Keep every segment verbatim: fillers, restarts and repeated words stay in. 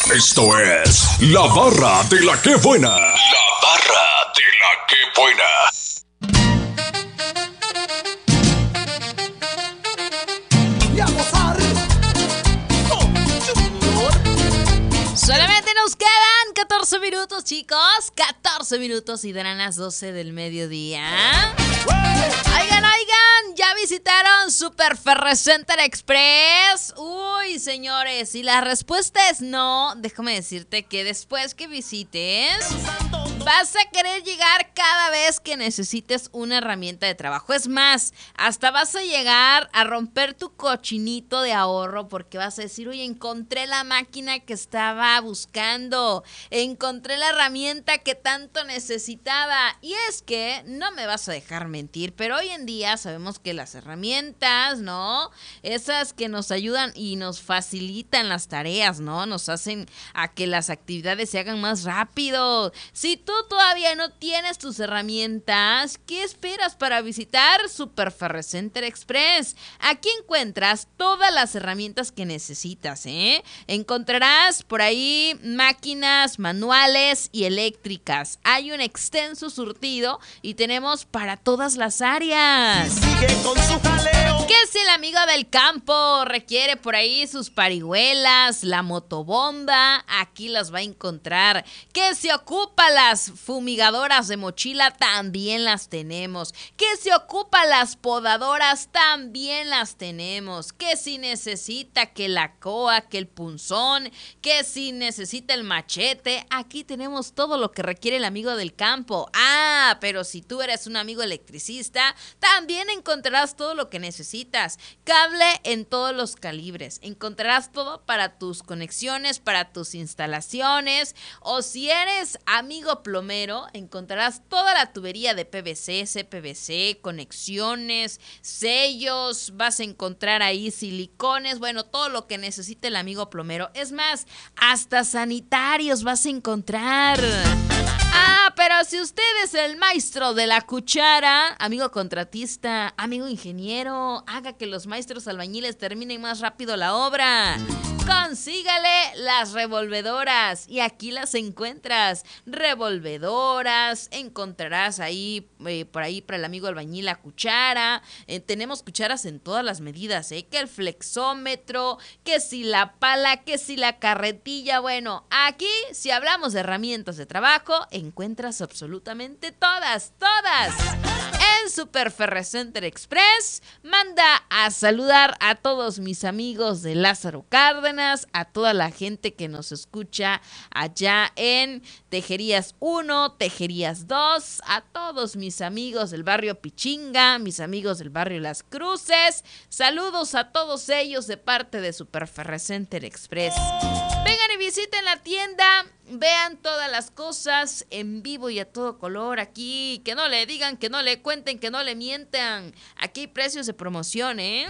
Esto es La Barra de la Que Buena. La Barra de la Que Buena. Solamente nos quedan catorce minutos, chicos. catorce minutos y darán las doce del mediodía. Oigan, oigan, ¿ya visitaron Super Ferrecenter Express? Uy, señores, si la respuesta es no, déjame decirte que después que visites, vas a querer llegar cada vez que necesites una herramienta de trabajo. Es más, hasta vas a llegar a romper tu cochinito de ahorro porque vas a decir, oye, encontré la máquina que estaba buscando, encontré la herramienta que tanto necesitaba. Y es que, no me vas a dejar mentir, pero hoy en día sabemos que las herramientas, ¿no? Esas que nos ayudan y nos facilitan las tareas, ¿no? Nos hacen a que las actividades se hagan más rápido. Si tú todavía no tienes tus herramientas, ¿qué esperas para visitar Super Ferrecenter Express? Aquí encuentras todas las herramientas que necesitas, ¿eh? Encontrarás por ahí máquinas manuales y eléctricas. Hay un extenso surtido y tenemos para todas las áreas. Sigue con su jaleo. ¿Qué si el amigo del campo requiere por ahí sus parihuelas, la motobomba? Aquí las va a encontrar. ¿Qué se ocupa las fumigadoras de mochila? También las tenemos. ¿Qué se ocupa las podadoras? También las tenemos. ¿Qué si necesita que la coa, que el punzón? ¿Qué si necesita el machete? Aquí tenemos todo lo que requiere el amigo del campo. Ah, pero si tú eres un amigo electricista, también encontrarás todo lo que necesitas. Cable en todos los calibres. Encontrarás todo para tus conexiones, para tus instalaciones. O si eres amigo plomero, encontrarás toda la tubería de P V C, C P V C, conexiones, sellos. Vas a encontrar ahí silicones. Bueno, todo lo que necesite el amigo plomero. Es más, hasta sanitarios vas a encontrar. Ah, pero si usted es el maestro de la cuchara, amigo contratista, amigo ingeniero, haga que los maestros albañiles terminen más rápido la obra. Consígale las revolvedoras y aquí las encuentras. Revolvedoras, encontrarás ahí, eh, por ahí para el amigo albañil la cuchara. Eh, tenemos cucharas en todas las medidas, ¿eh? Que el flexómetro, que si la pala, que si la carretilla. Bueno, aquí si hablamos de herramientas de trabajo, encuentras absolutamente todas, todas. En Super Ferrecenter Express, manda a saludar a todos mis amigos de Lázaro Cárdenas, a toda la gente que nos escucha allá en Tejerías uno, Tejerías dos, a todos mis amigos del barrio Pichinga, mis amigos del barrio Las Cruces. Saludos a todos ellos de parte de Super Ferrecenter Express. Vengan y visiten la tienda. Vean todas las cosas en vivo y a todo color aquí. Que no le digan, que no le cuenten, que no le mientan. Aquí hay precios de promoción, ¿eh?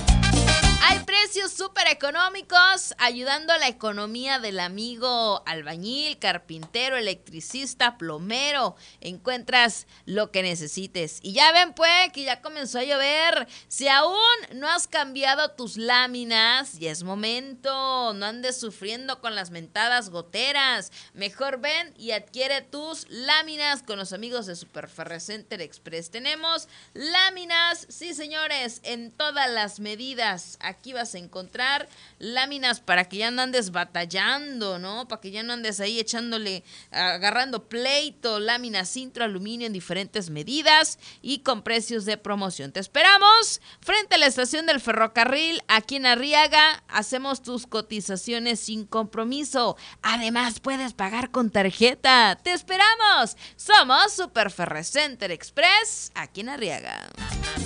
Hay precios súper económicos, ayudando a la economía del amigo albañil, carpintero, electricista, plomero. Encuentras lo que necesites. Y ya ven pues que ya comenzó a llover. Si aún no has cambiado tus láminas, ya es momento. No andes sufriendo con las mentadas goteras. Mejor ven y adquiere tus láminas con los amigos de Super Ferrecenter Express. Tenemos láminas, sí señores, en todas las medidas. Aquí vas a encontrar láminas para que ya no andes batallando, ¿no? Para que ya no andes ahí echándole, agarrando pleito. Láminas Sintro aluminio en diferentes medidas y con precios de promoción. Te esperamos frente a la estación del ferrocarril aquí en Arriaga. Hacemos tus cotizaciones sin compromiso. Además, puedes pagar con tarjeta. ¡Te esperamos! Somos Super Ferrecenter Express aquí en Arriaga.